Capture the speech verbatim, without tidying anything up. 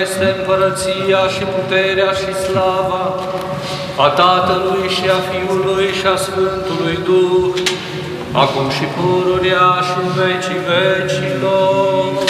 Este împărăția și puterea și slava a Tatălui și a Fiului și a Sfântului Duh, acum și pururea și în vecii vecilor.